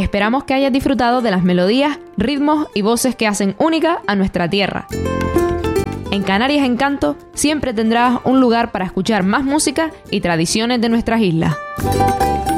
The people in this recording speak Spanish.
Esperamos que hayas disfrutado de las melodías, ritmos y voces que hacen única a nuestra tierra. En Canarias Encanto siempre tendrás un lugar para escuchar más música y tradiciones de nuestras islas.